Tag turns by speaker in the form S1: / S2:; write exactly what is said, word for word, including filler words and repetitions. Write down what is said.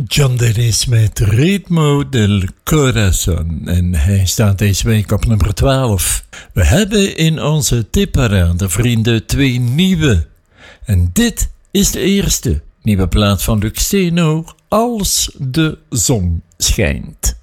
S1: John Dennis met Ritmo del Corazon. En hij staat deze week op nummer twaalf. We hebben in onze tipparade, vrienden, twee nieuwe. En dit is de eerste nieuwe plaat van Luxeno, Als de zon schijnt.